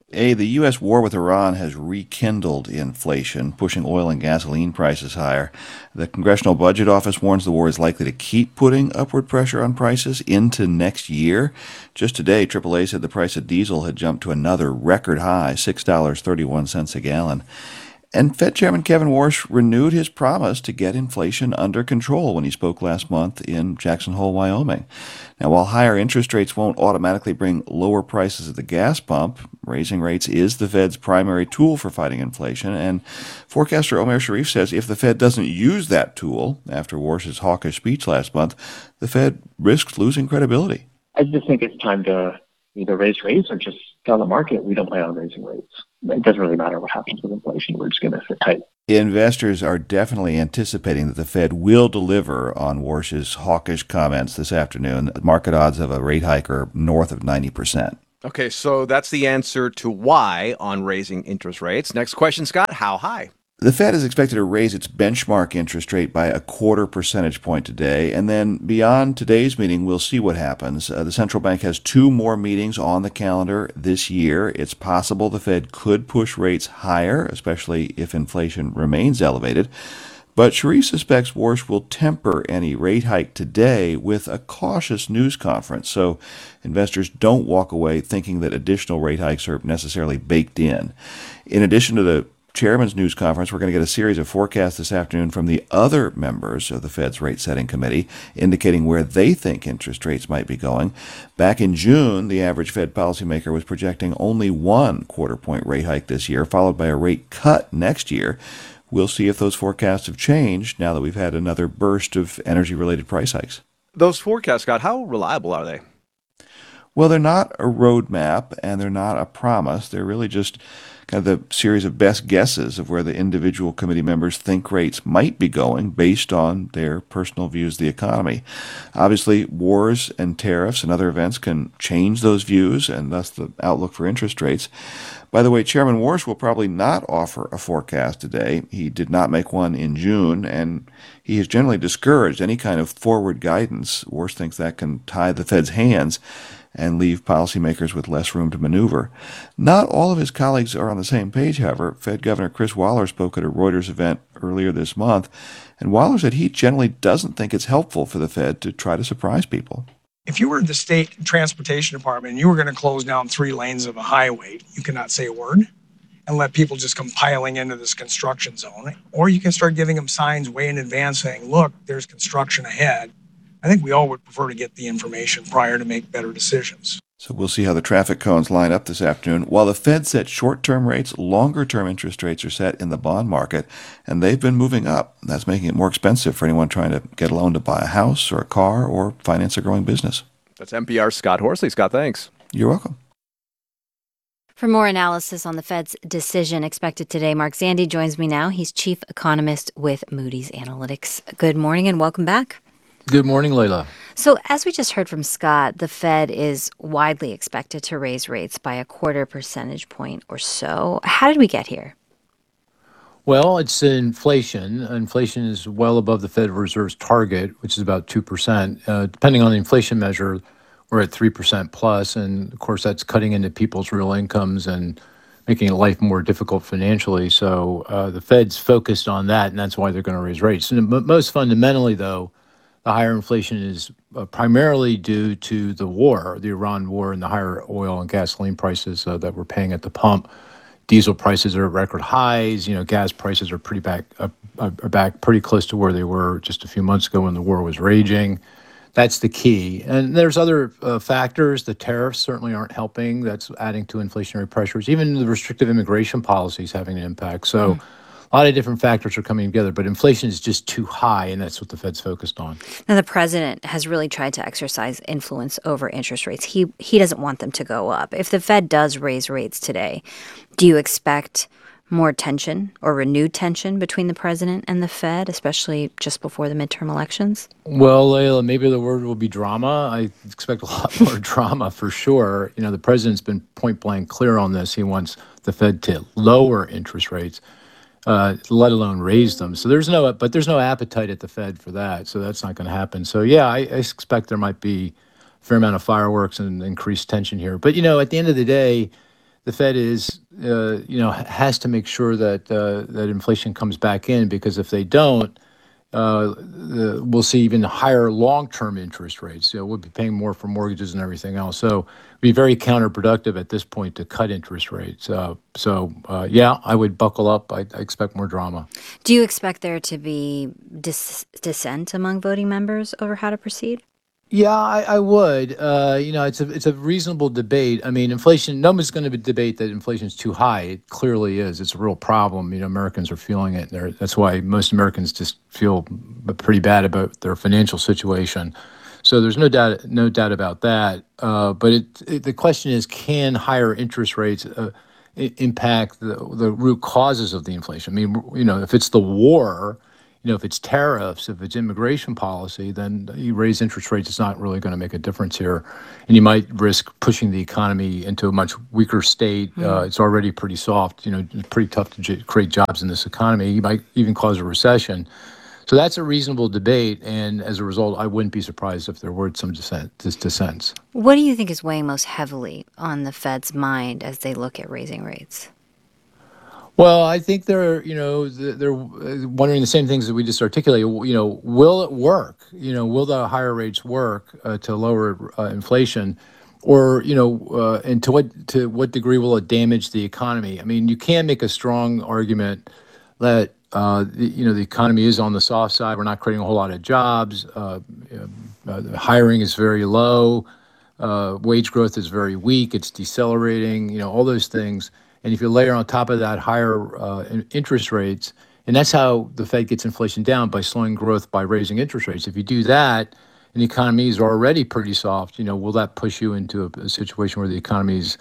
A: The U.S. war with Iran has rekindled inflation, pushing oil and gasoline prices higher. The Congressional Budget Office warns the war is likely to keep putting upward pressure on prices into next year. Just today, AAA said the price of diesel had jumped to another record high, $6.31 a gallon. And Fed Chairman Kevin Warsh renewed his promise to get inflation under control when he spoke last month in Jackson Hole, Wyoming. Now, while higher interest rates won't automatically bring lower prices at the gas pump, raising rates is the Fed's primary tool for fighting inflation. And forecaster Omer Sharif says if the Fed doesn't use that tool after Warsh's hawkish speech last month, the Fed risks losing credibility.
V: I just think it's time to either raise rates or just tell the market we don't plan on raising rates. It doesn't really matter what happens with inflation. We're just going to sit tight.
A: Investors are definitely anticipating that the Fed will deliver on Warsh's hawkish comments this afternoon. Market odds of a rate hike are north of 90%.
F: Okay, so that's the answer to why on raising interest rates. Next question, Scott, how high?
A: The Fed is expected to raise its benchmark interest rate by a 0.25 percentage point today, and then beyond today's meeting, we'll see what happens. The central bank has 2 more meetings on the calendar this year. It's possible the Fed could push rates higher, especially if inflation remains elevated. But Sharif suspects Warsh will temper any rate hike today with a cautious news conference, so investors don't walk away thinking that additional rate hikes are necessarily baked in. In addition to the Chairman's news conference, we're going to get a series of forecasts this afternoon from the other members of the Fed's rate-setting committee, indicating where they think interest rates might be going. Back in June, the average Fed policymaker was projecting only 1 quarter-point rate hike this year, followed by a rate cut next year. We'll see if those forecasts have changed now that we've had another burst of energy-related price hikes.
F: Those forecasts, Scott, how reliable are they?
A: Well, they're not a roadmap and they're not a promise. They're really just kind of the series of best guesses of where the individual committee members think rates might be going based on their personal views of the economy. Obviously, wars and tariffs and other events can change those views and thus the outlook for interest rates. By the way, Chairman Warsh will probably not offer a forecast today. He did not make one in June, and he has generally discouraged any kind of forward guidance. Warsh thinks that can tie the Fed's hands and leave policymakers with less room to maneuver. Not all of his colleagues are on the same page, however. Fed Governor Chris Waller spoke at a Reuters event earlier this month, and Waller said he generally doesn't think it's helpful for the Fed to try to surprise people.
W: If you were the state transportation department and you were going to close down 3 lanes of a highway, you cannot say a word and let people just come piling into this construction zone. Or you can start giving them signs way in advance saying, look, there's construction ahead. I think we all would prefer to get the information prior to make better decisions.
A: So we'll see how the traffic cones line up this afternoon. While the Fed sets short-term rates, longer-term interest rates are set in the bond market, and they've been moving up. That's making it more expensive for anyone trying to get a loan to buy a house or a car or finance a growing business.
F: That's NPR's Scott Horsley. Scott, thanks.
A: You're welcome.
U: For more analysis on the Fed's decision expected today, Mark Zandi joins me now. He's chief economist with Moody's Analytics. Good morning and welcome back.
E: Good morning, Layla.
U: So as we just heard from Scott, the Fed is widely expected to raise rates by a 0.25 percentage point or so. How did we get here?
E: Well, it's inflation. Inflation is well above the Federal Reserve's target, which is about 2%. Depending on the inflation measure, we're at 3% plus. And of course, that's cutting into people's real incomes and making life more difficult financially. So the Fed's focused on that, and that's why they're going to raise rates. And most fundamentally, though, the higher inflation is primarily due to the war, the Iran war, and the higher oil and gasoline prices that we're paying at the pump. Diesel prices are at record highs. Gas prices are back pretty close to where they were just a few months ago when the war was raging. That's the key. And there's other factors. The tariffs certainly aren't helping. That's adding to inflationary pressures. Even the restrictive immigration policy is having an impact. So a lot of different factors are coming together, but inflation is just too high, and that's what the Fed's focused on.
U: Now, the president has really tried to exercise influence over interest rates. He doesn't want them to go up. If the Fed does raise rates today, do you expect more tension or renewed tension between the president and the Fed, especially just before the midterm elections?
E: Well, Layla, maybe the word will be drama. I expect a lot more drama for sure. The president's been point blank clear on this. He wants the Fed to lower interest rates, let alone raise them. So there's no appetite at the Fed for that. So that's not going to happen. So yeah, I expect there might be a fair amount of fireworks and increased tension here. But at the end of the day,
G: the Fed is, has to make sure that that inflation comes back in, because if they don't, we'll see even higher long-term interest rates. We'll be paying more for mortgages and everything else. So it'd be very counterproductive at this point to cut interest rates. Yeah, I would buckle up. I expect more drama.
U: Do you expect there to be dissent among voting members over how to proceed?
G: Yeah, I would. It's a reasonable debate. I mean, inflation, no one's going to debate that inflation is too high. It clearly is. It's a real problem. Americans are feeling it. That's why most Americans just feel pretty bad about their financial situation. So there's no doubt about that. But the question is, can higher interest rates impact the root causes of the inflation? I mean, if it's the war, if it's tariffs, if it's immigration policy, then you raise interest rates, it's not really going to make a difference here. And you might risk pushing the economy into a much weaker state. It's already pretty soft. It's pretty tough to create jobs in this economy. You might even cause a recession. So that's a reasonable debate. And as a result, I wouldn't be surprised if there were some dissents.
U: What do you think is weighing most heavily on the Fed's mind as they look at raising rates?
G: Well, I think they're wondering the same things that we just articulated. Will it work? Will the higher rates work to lower inflation, or and to what degree will it damage the economy? I mean, you can make a strong argument that the economy is on the soft side. We're not creating a whole lot of jobs. Hiring is very low. Wage growth is very weak. It's decelerating. All those things. And if you layer on top of that higher interest rates, and that's how the Fed gets inflation down, by slowing growth by raising interest rates. If you do that, and the economy is already pretty soft, will that push you into a situation where the economy is,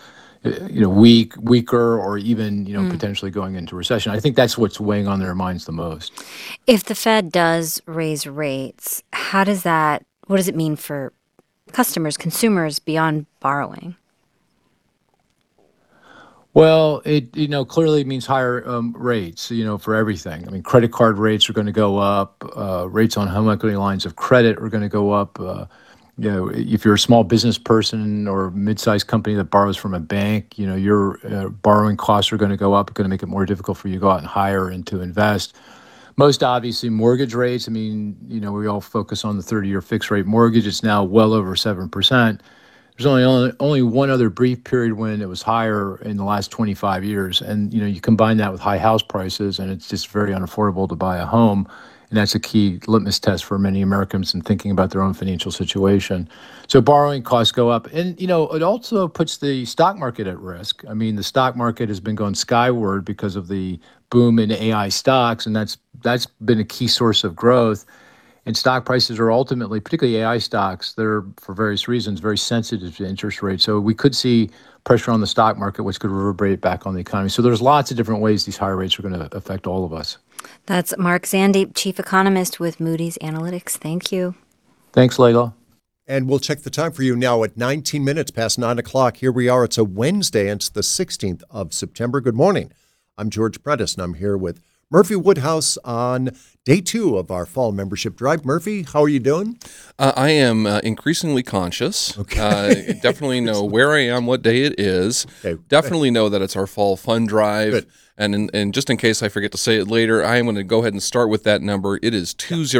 G: weaker, or even, potentially going into recession? I think that's what's weighing on their minds the most.
U: If the Fed does raise rates, what does it mean for customers, consumers beyond borrowing?
G: Well, it clearly means higher rates, for everything. I mean, credit card rates are going to go up. Rates on home equity lines of credit are going to go up. If you're a small business person or mid-sized company that borrows from a bank, your borrowing costs are going to go up. It's going to make it more difficult for you to go out and hire and to invest. Most obviously, mortgage rates. I mean, we all focus on the 30-year fixed rate mortgage. It's now well over 7%. There's only one other brief period when it was higher in the last 25 years. And, you combine that with high house prices, and it's just very unaffordable to buy a home. And that's a key litmus test for many Americans in thinking about their own financial situation. So borrowing costs go up. And, it also puts the stock market at risk. I mean, the stock market has been going skyward because of the boom in AI stocks, and that's been a key source of growth. And stock prices are ultimately, particularly AI stocks, they're, for various reasons, very sensitive to interest rates. So we could see pressure on the stock market, which could reverberate back on the economy. So there's lots of different ways these higher rates are going to affect all of us.
U: That's Mark Zandi, Chief Economist with Moody's Analytics. Thank you.
G: Thanks, Layla.
C: And we'll check the time for you now at 19 minutes past 9 o'clock. Here we are. It's a Wednesday, and it's the 16th of September. Good morning. I'm George Prentice, and I'm here with Murphy Woodhouse on day 2 of our fall membership drive. Murphy, how are you doing?
H: I am increasingly conscious. Okay. Definitely know where I am, what day it is. Okay. Definitely know that it's our fall fund drive. Good. And just in case I forget to say it later, I am going to go ahead and start with that number. It is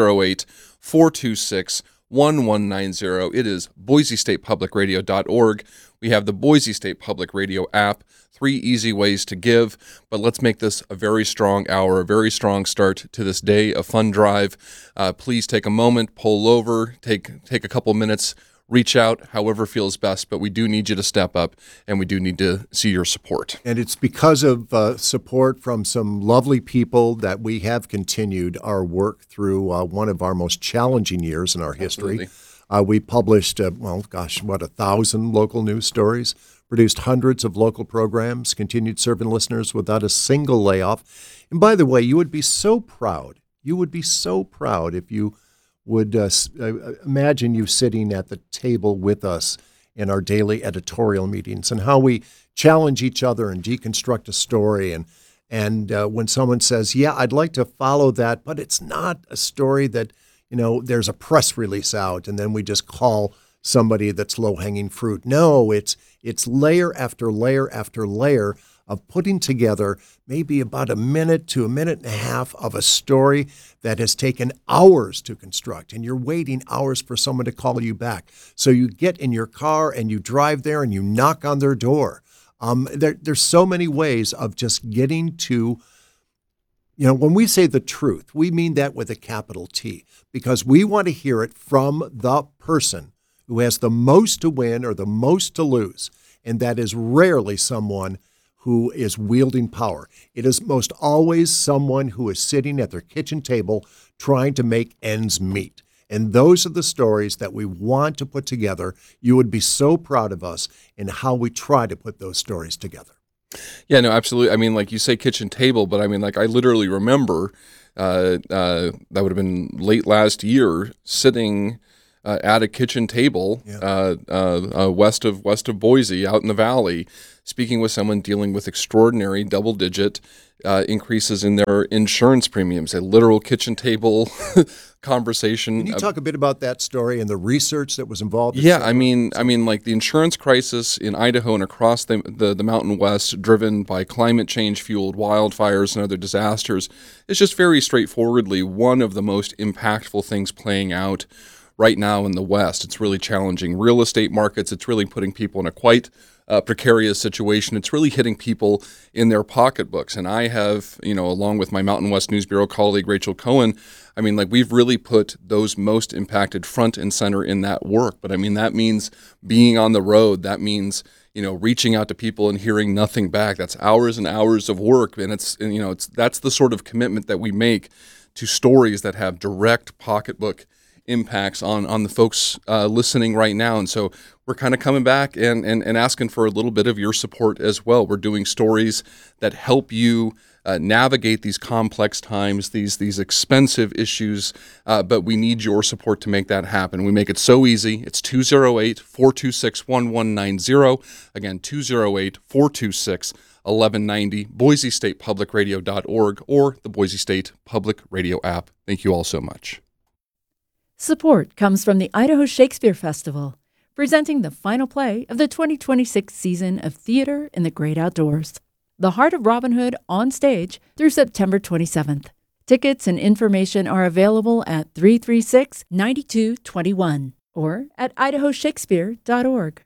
H: 208-426-1190. It is BoiseStatePublicRadio.org. We have the Boise State Public Radio app. 3 easy ways to give, but let's make this a very strong hour, a very strong start to this day of fund drive. Please take a moment, pull over, take a couple minutes, reach out, however feels best, but we do need you to step up, and we do need to see your support.
C: And it's because of support from some lovely people that we have continued our work through one of our most challenging years in our history. We published, 1,000 local news stories, produced hundreds of local programs, continued serving listeners without a single layoff. And by the way, you would be so proud. You would be so proud if you would imagine you sitting at the table with us in our daily editorial meetings and how we challenge each other and deconstruct a story. And when someone says, yeah, I'd like to follow that, but it's not a story that, there's a press release out and then we just call somebody that's low-hanging fruit. No, it's layer after layer after layer of putting together maybe about a minute to a minute and a half of a story that has taken hours to construct, and you're waiting hours for someone to call you back. So you get in your car and you drive there and you knock on their door. There's so many ways of just getting to, when we say the truth, we mean that with a capital T, because we want to hear it from the person who has the most to win or the most to lose. And that is rarely someone who is wielding power. It is most always someone who is sitting at their kitchen table trying to make ends meet. And those are the stories that we want to put together. You would be so proud of us in how we try to put those stories together.
H: Yeah, no, absolutely. I mean, like you say kitchen table, but I mean, like I literally remember that would have been late last year sitting at a kitchen table west of Boise out in the valley, speaking with someone dealing with extraordinary double-digit increases in their insurance premiums, a literal kitchen table conversation.
C: Can you talk a bit about that story and the research that was involved?
H: Yeah, I mean, like the insurance crisis in Idaho and across the Mountain West, driven by climate change-fueled wildfires and other disasters, is just very straightforwardly one of the most impactful things playing out right now in the West. It's really challenging real estate markets. It's really putting people in a quite precarious situation. It's really hitting people in their pocketbooks. And I have, along with my Mountain West News Bureau colleague, Rachel Cohen, I mean, like we've really put those most impacted front and center in that work. But I mean, that means being on the road. That means, reaching out to people and hearing nothing back. That's hours and hours of work. And that's the sort of commitment that we make to stories that have direct pocketbook impacts on the folks listening right now. And so we're kind of coming back and asking for a little bit of your support as well. We're doing stories that help you navigate these complex times, these expensive issues, but we need your support to make that happen. We make it so easy. It's 208-426-1190. Again, 208-426-1190, BoiseStatePublicRadio.org, or the Boise State Public Radio app. Thank you all so much.
T: Support comes from the Idaho Shakespeare Festival, presenting the final play of the 2026 season of Theater in the Great Outdoors, The Heart of Robin Hood on stage through September 27th. Tickets and information are available at 336-9221 or at idahoshakespeare.org.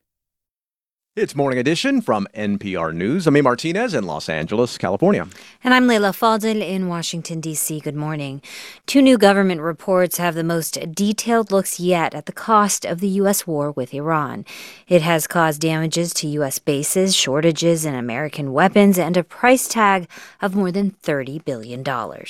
F: It's Morning Edition from NPR News. I'm A. Martinez in Los Angeles, California.
U: And I'm Leila Fadel in Washington, D.C. Good morning. Two new government reports have the most detailed looks yet at the cost of the U.S. war with Iran. It has caused damages to U.S. bases, shortages in American weapons, and a price tag of more than $30 billion.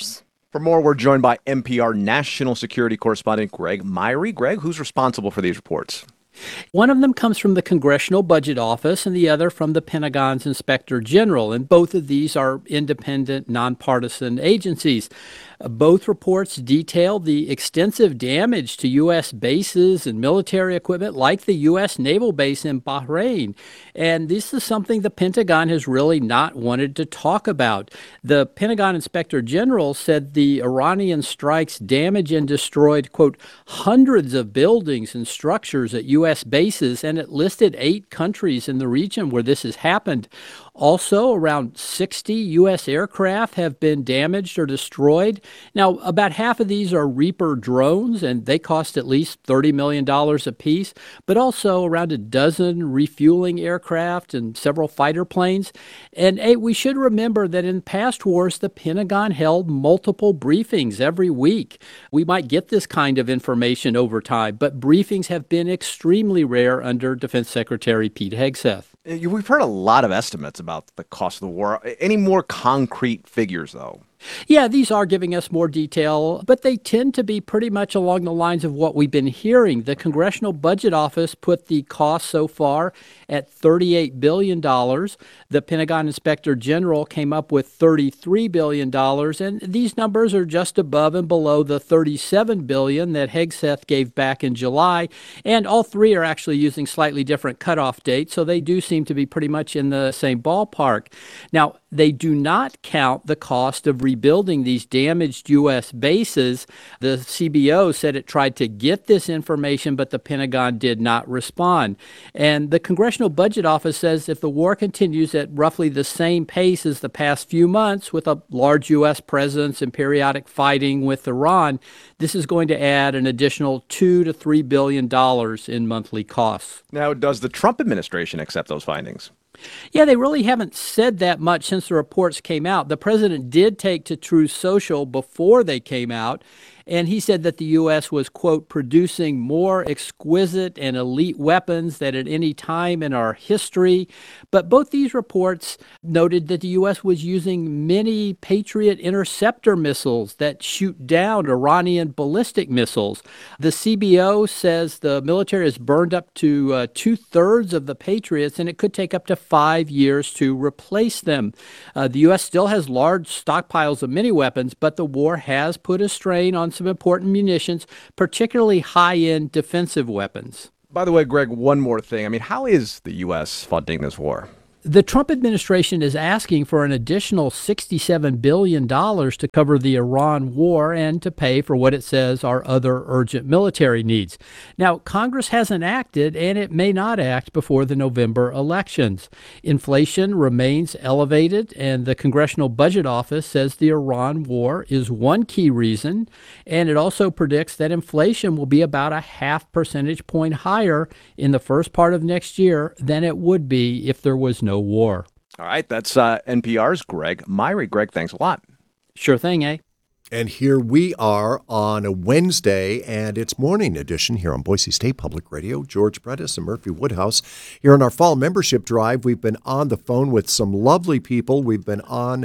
F: For more, we're joined by NPR national security correspondent Greg Myrie. Greg, who's responsible for these reports?
J: One of them comes from the Congressional Budget Office and the other from the Pentagon's Inspector General. And both of these are independent, nonpartisan agencies. Both reports detail the extensive damage to U.S. bases and military equipment like the U.S. naval base in Bahrain. And this is something the Pentagon has really not wanted to talk about. The Pentagon Inspector General said the Iranian strikes damaged and destroyed, quote, hundreds of buildings and structures at U.S. bases, and it listed 8 countries in the region where this has happened. Also, around 60 U.S. aircraft have been damaged or destroyed. Now, about half of these are Reaper drones, and they cost at least $30 million apiece, but also around a dozen refueling aircraft and several fighter planes. And we should remember that in past wars, the Pentagon held multiple briefings every week. We might get this kind of information over time, but briefings have been extremely rare under Defense Secretary Pete Hegseth.
F: We've heard a lot of estimates about the cost of the war. Any more concrete figures, though?
J: Yeah, these are giving us more detail, but they tend to be pretty much along the lines of what we've been hearing. The Congressional Budget Office put the cost so far at $38 billion. The Pentagon Inspector General came up with $33 billion, and these numbers are just above and below the $37 billion that Hegseth gave back in July, and all three are actually using slightly different cutoff dates, so they do seem to be pretty much in the same ballpark. Now, they do not count the cost of rebuilding these damaged U.S. bases. The CBO said it tried to get this information, but the Pentagon did not respond. And the Congressional Budget Office says if the war continues at roughly the same pace as the past few months, with a large U.S. presence and periodic fighting with Iran, this is going to add an additional $2 to $3 billion in monthly costs.
F: Now, does the Trump administration accept those findings?
J: Yeah, they really haven't said that much since the reports came out. The president did take to Truth Social before they came out, and he said that the U.S. was, quote, producing more exquisite and elite weapons than at any time in our history. But both these reports noted that the U.S. was using many Patriot interceptor missiles that shoot down Iranian ballistic missiles. The CBO says the military has burned up to 2/3 of the Patriots, and it could take up to 5 years to replace them. The U.S. still has large stockpiles of many weapons, but the war has put a strain on some important munitions, particularly high-end defensive weapons.
F: By the way, Greg, one more thing. I mean, how is the U.S. funding this war?
J: The Trump administration is asking for an additional $67 billion to cover the Iran war and to pay for what it says are other urgent military needs. Now, Congress hasn't acted, and it may not act before the November elections. Inflation remains elevated, and the Congressional Budget Office says the Iran war is one key reason, and it also predicts that inflation will be about a 0.5 percentage point higher in the first part of next year than it would be if there was no war.
F: All right, that's NPR's Greg Myrie. Greg, thanks a lot.
J: Sure thing, eh?
C: And here we are on a Wednesday, and it's morning edition here on Boise State Public Radio. George Prentice and Murphy Woodhouse here on our fall membership drive. We've been on the phone with some lovely people. We've been on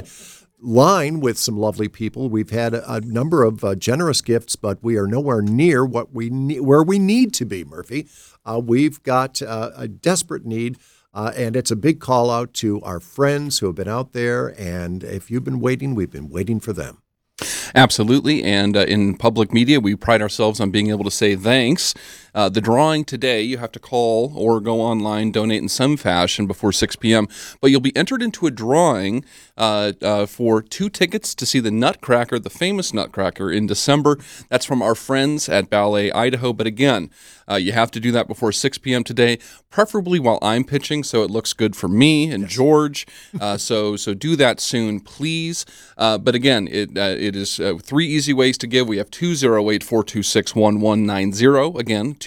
C: line with some lovely people. We've had a number of generous gifts, but we are nowhere near where we need to be, Murphy. We've got a desperate need. And it's a big call out to our friends who have been out there. And if you've been waiting, we've been waiting for them.
H: Absolutely. And in public media, we pride ourselves on being able to say thanks. The drawing today, you have to call or go online, donate in some fashion before 6 p.m. But you'll be entered into a drawing for 2 tickets to see the Nutcracker, the famous Nutcracker, in December. That's from our friends at Ballet Idaho. But again, you have to do that before 6 p.m. today, preferably while I'm pitching, so it looks good for me and George. So do that soon, please. But again, it is 3 easy ways to give. We have 208-426-1190. Again,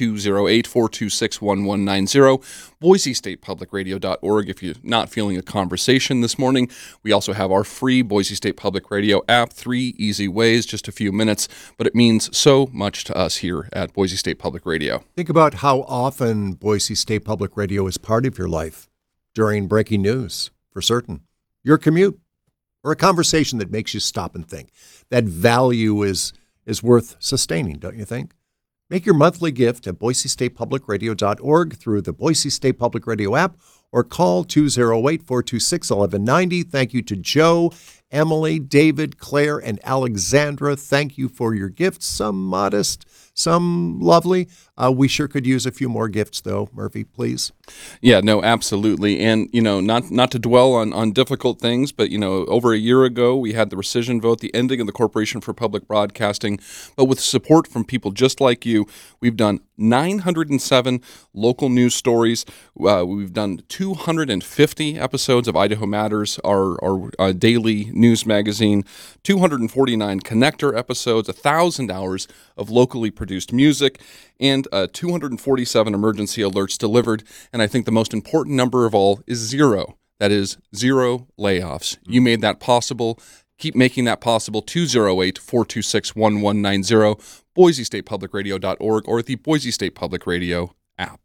H: 208-426-1190. BoiseStatePublicRadio.org if you're not feeling a conversation this morning. We also have our free Boise State Public Radio app. 3 easy ways, just a few minutes, but it means so much to us here at Boise State Public Radio.
C: Think about how often Boise State Public Radio is part of your life during breaking news, for certain. Your commute or a conversation that makes you stop and think. That value is worth sustaining, don't you think? Make your monthly gift at BoiseStatePublicRadio.org through the Boise State Public Radio app or call 208-426-1190. Thank you to Joe, Emily, David, Claire, and Alexandra. Thank you for your gifts. Some modest, some lovely. We sure could use a few more gifts, though. Murphy, please.
H: Yeah, no, absolutely. And, not to dwell on difficult things, but, over a year ago, we had the rescission vote, the ending of the Corporation for Public Broadcasting. But with support from people just like you, we've done 907 local news stories. We've done 250 episodes of Idaho Matters, our daily news magazine, 249 connector episodes, 1,000 hours of locally produced music, and 247 emergency alerts delivered. And I think the most important number of all is 0. That is 0 layoffs. You made that possible. Keep making that possible. 208-426-1190, BoiseStatePublicRadio.org, or the Boise State Public Radio app.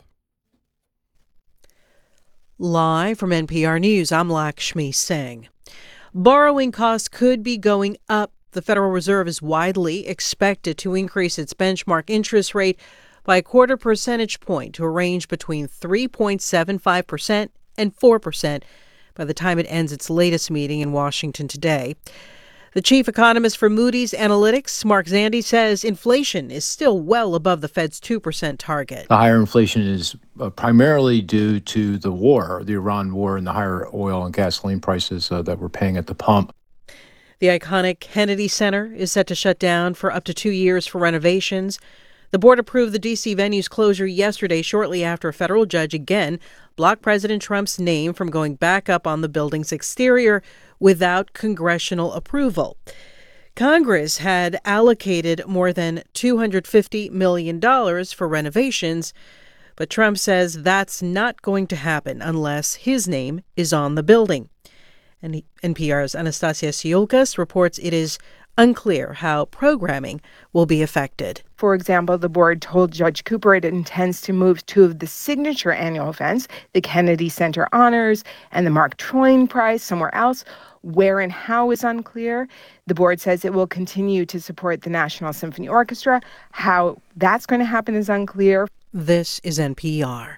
I: Live from NPR News, I'm Lakshmi Singh. Borrowing costs could be going up. The Federal Reserve is widely expected to increase its benchmark interest rate by 0.25 percentage point to a range between 3.75% and 4% by the time it ends its latest meeting in Washington today. The chief economist for Moody's Analytics, Mark Zandi, says inflation is still well above the Fed's 2% target.
G: The higher inflation is primarily due to the war, the Iran war, and the higher oil and gasoline prices that we're paying at the pump.
I: The iconic Kennedy Center is set to shut down for up to 2 years for renovations. The board approved the D.C. venue's closure yesterday, shortly after a federal judge again blocked President Trump's name from going back up on the building's exterior without congressional approval. Congress had allocated more than $250 million for renovations, but Trump says that's not going to happen unless his name is on the building. And NPR's Anastasia Siolkas reports it is unclear how programming will be affected.
D: For example, the board told Judge Cooper it intends to move two of the signature annual events, the Kennedy Center Honors and the Mark Twain Prize, somewhere else. Where and how is unclear. The board says it will continue to support the National Symphony Orchestra. How that's going to happen is unclear.
I: This is NPR.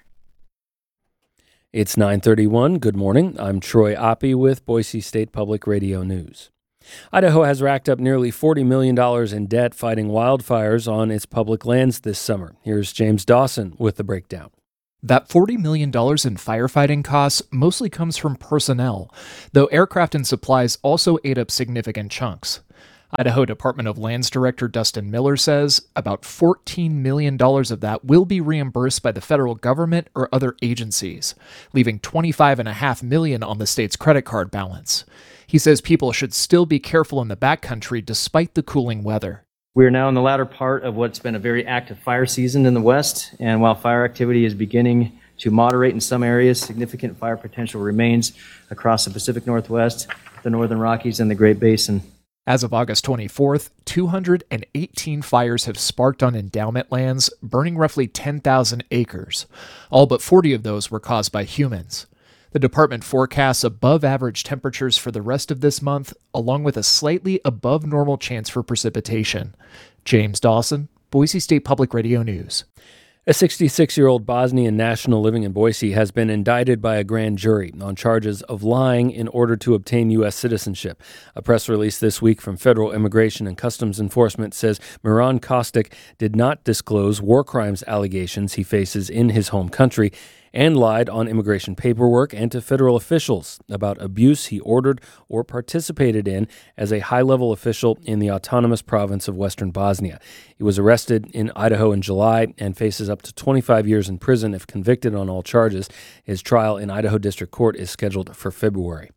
E: It's 9:31. Good morning. I'm Troy Oppie with Boise State Public Radio News. Idaho has racked up nearly $40 million in debt fighting wildfires on its public lands this summer. Here's James Dawson with the breakdown.
S: That $40 million in firefighting costs mostly comes from personnel, though aircraft and supplies also ate up significant chunks. Idaho Department of Lands Director Dustin Miller says about $14 million of that will be reimbursed by the federal government or other agencies, leaving $25.5 million on the state's credit card balance. He says people should still be careful in the backcountry despite the cooling weather.
K: We are now in the latter part of what's been a very active fire season in the west, and while fire activity is beginning to moderate in some areas, significant fire potential remains across the Pacific Northwest, the Northern Rockies, and the Great Basin.
S: As of August 24th, 218 fires have sparked on endowment lands, burning roughly 10,000 acres. All but 40 of those were caused by humans. The department forecasts above-average temperatures for the rest of this month, along with a slightly above-normal chance for precipitation. James Dawson, Boise State Public Radio News.
E: A 66-year-old Bosnian national living in Boise has been indicted by a grand jury on charges of lying in order to obtain U.S. citizenship. A press release this week from Federal Immigration and Customs Enforcement says Miran Kostic did not disclose war crimes allegations he faces in his home country and lied on immigration paperwork and to federal officials about abuse he ordered or participated in as a high-level official in the autonomous province of Western Bosnia. He was arrested in Idaho in July and faces up to 25 years in prison if convicted on all charges. His trial in Idaho District Court is scheduled for February.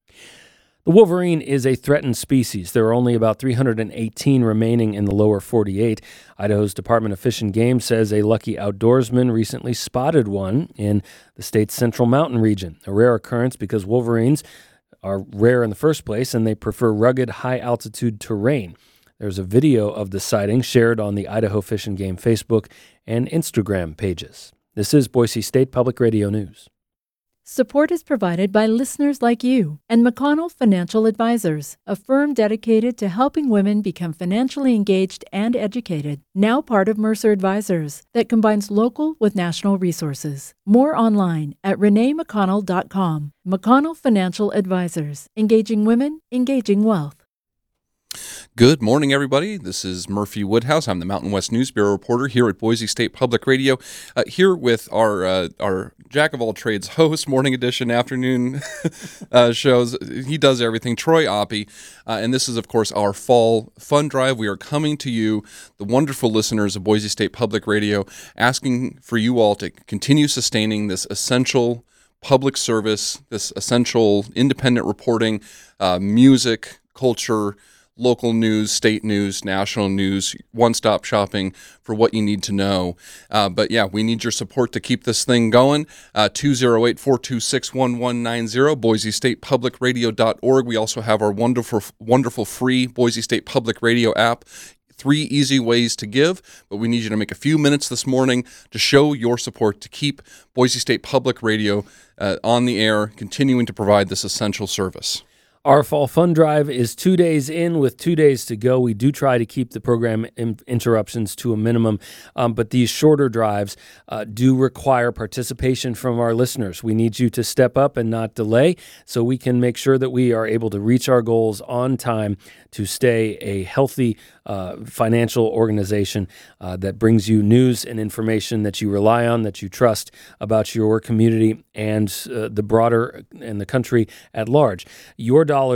E: The wolverine is a threatened species. There are only about 318 remaining in the lower 48. Idaho's Department of Fish and Game says a lucky outdoorsman recently spotted one in the state's central mountain region, a rare occurrence because wolverines are rare in the first place and they prefer rugged, high-altitude terrain. There's a video of the sighting shared on the Idaho Fish and Game Facebook and Instagram pages. This is Boise State Public Radio News.
T: Support is provided by listeners like you and McConnell Financial Advisors, a firm dedicated to helping women become financially engaged and educated. Now part of Mercer Advisors, that combines local with national resources. More online at reneemcconnell.com. McConnell Financial Advisors, engaging women, engaging wealth.
H: Good morning, everybody. This is Murphy Woodhouse. I'm the Mountain West News Bureau reporter here at Boise State Public Radio, here with our jack-of-all-trades host, morning edition, afternoon shows. He does everything, Troy Oppie, and this is, of course, our fall fun drive. We are coming to you, the wonderful listeners of Boise State Public Radio, asking for you all to continue sustaining this essential public service, this essential independent reporting, music, culture, local news, state news, national news, one-stop shopping for what you need to know. But yeah, we need your support to keep this thing going. 208-426-1190, BoiseStatePublicRadio.org. We also have our wonderful free Boise State Public Radio app. 3 easy ways to give, but we need you to make a few minutes this morning to show your support to keep Boise State Public Radio on the air, continuing to provide this essential service.
E: Our Fall Fun Drive is 2 days in with 2 days to go. We do try to keep the program interruptions to a minimum, but these shorter drives do require participation from our listeners. We need you to step up and not delay so we can make sure that we are able to reach our goals on time to stay a healthy financial organization that brings you news and information that you rely on, that you trust about your community and the broader and the country at large. Your dollars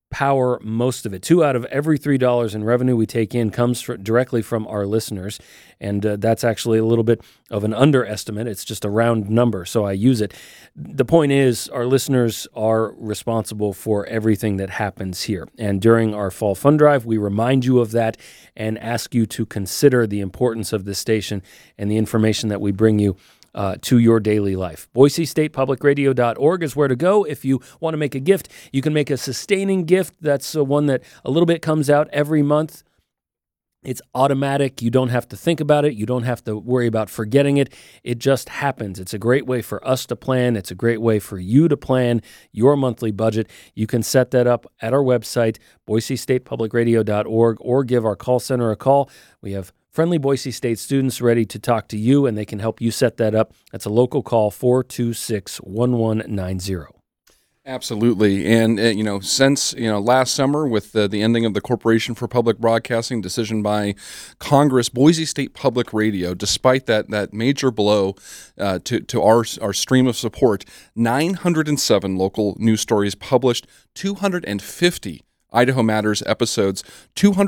E: power most of it. 2 out of every $3 in revenue we take in comes directly from our listeners, and that's actually a little bit of an underestimate. It's just a round number, so I use it. The point is, our listeners are responsible for everything that happens here, and during our Fall Fund Drive, we remind you of that and ask you to consider the importance of this station and the information that we bring you to your daily life. BoiseStatePublicRadio.org is where to go. If you want to make a gift, you can make a sustaining gift. That's one that a little bit comes out every month. It's automatic. You don't have to think about it. You don't have to worry about forgetting it. It just happens. It's a great way for us to plan. It's a great way for you to plan your monthly budget. You can set that up at our website, BoiseStatePublicRadio.org, or give our call center a call. We have friendly Boise State students ready to talk to you, and they can help you set that up. That's a local call, 426-1190.
H: Absolutely. And, since, last summer with the ending of the Corporation for Public Broadcasting decision by Congress, Boise State Public Radio, despite that major blow to our stream of support, 907 local news stories published, 250 Idaho Matters episodes,